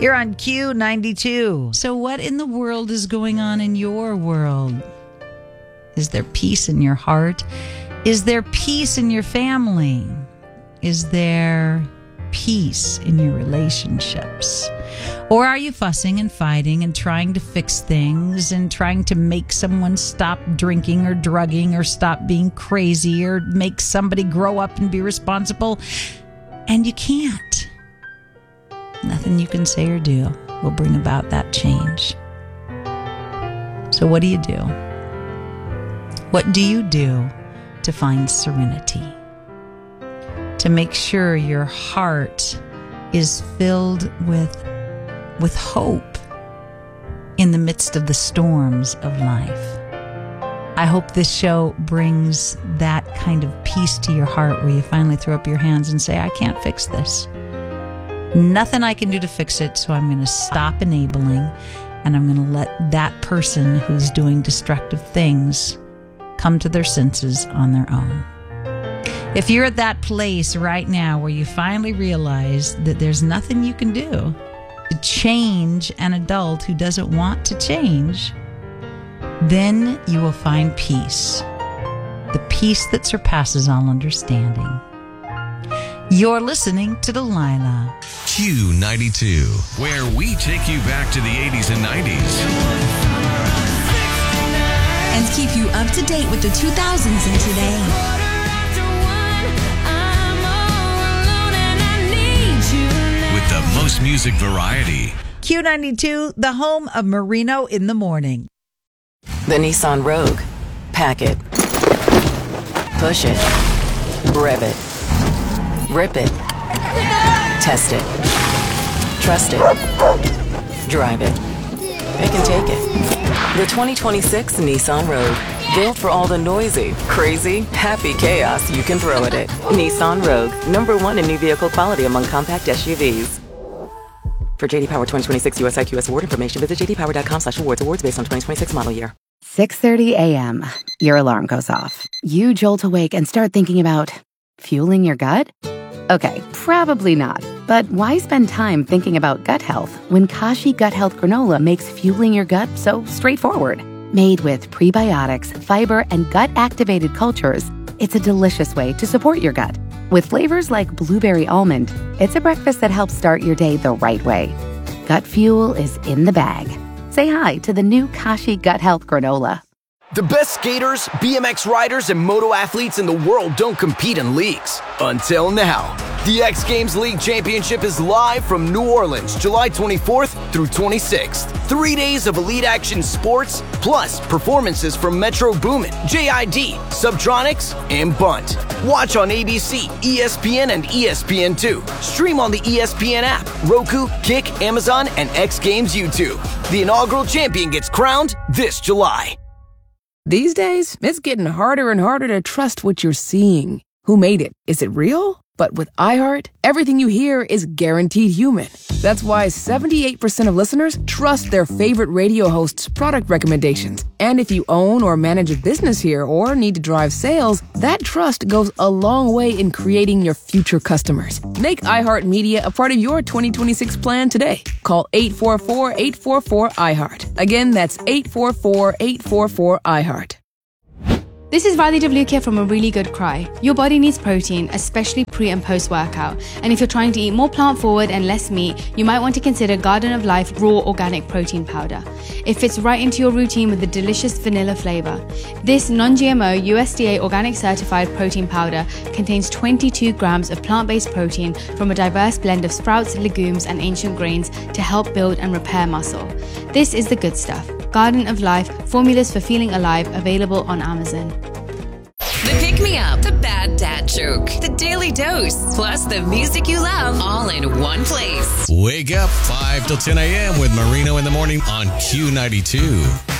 You're on Q92. So what in the world is going on in your world? Is there peace in your heart? Is there peace in your family? Is there peace in your relationships? Or are you fussing and fighting and trying to fix things and trying to make someone stop drinking or drugging or stop being crazy or make somebody grow up and be responsible? And you can't. Nothing you can say or do will bring about that change. So what do you do? What do you do to find serenity? To make sure your heart is filled with hope in the midst of the storms of life. I hope this show brings that kind of peace to your heart where you finally throw up your hands and say, I can't fix this. Nothing I can do to fix it, so I'm going to stop enabling and I'm going to let that person who's doing destructive things come to their senses on their own. If you're at that place right now where you finally realize that there's nothing you can do to change an adult who doesn't want to change, then you will find peace. The peace that surpasses all understanding. You're listening to Delilah. Q92, where we take you back to the 80s and 90s. And keep you up to date with the 2000s and today. With the most music variety. Q92, the home of Marino in the morning. The Nissan Rogue. Pack it. Push it. Rev it. Rip it. Test it. Trust it. Drive it. It can take it. The 2026 Nissan Rogue. Built for all the noisy, crazy, happy chaos you can throw at it. Nissan Rogue. #1 in new vehicle quality among compact SUVs. For JD Power 2026 US IQS award information, visit jdpower.com/awards. Awards based on 2026 model year. 6:30 a.m. Your alarm goes off. You jolt awake and start thinking about fueling your gut? Okay, probably not. But why spend time thinking about gut health when Kashi Gut Health Granola makes fueling your gut so straightforward? Made with prebiotics, fiber, and gut-activated cultures, it's a delicious way to support your gut. With flavors like blueberry almond, it's a breakfast that helps start your day the right way. Gut fuel is in the bag. Say hi to the new Kashi Gut Health Granola. The best skaters, BMX riders, and moto athletes in the world don't compete in leagues. Until now. The X Games League Championship is live from New Orleans, July 24th through 26th. 3 days of elite action sports, plus performances from Metro Boomin, JID, Subtronics, and Bunt. Watch on ABC, ESPN, and ESPN2. Stream on the ESPN app, Roku, Kick, Amazon, and X Games YouTube. The inaugural champion gets crowned this July. These days, it's getting harder and harder to trust what you're seeing. Who made it? Is it real? But with iHeart, everything you hear is guaranteed human. That's why 78% of listeners trust their favorite radio hosts' product recommendations. And if you own or manage a business here or need to drive sales, that trust goes a long way in creating your future customers. Make iHeartMedia a part of your 2026 plan today. Call 844-844-iHeart. Again, that's 844-844-iHeart. This is Radhi Devlukia from A Really Good Cry. Your body needs protein, especially pre and post workout. And if you're trying to eat more plant forward and less meat, you might want to consider Garden of Life Raw Organic Protein Powder. It fits right into your routine with a delicious vanilla flavor. This non-GMO USDA organic certified protein powder contains 22 grams of plant-based protein from a diverse blend of sprouts, legumes, and ancient grains to help build and repair muscle. This is the good stuff. Garden of Life, formulas for feeling alive, available on Amazon. The pick-me-up, the bad dad joke, the daily dose, plus the music you love, all in one place. Wake up 5 till 10 a.m. with Marino in the morning on Q92.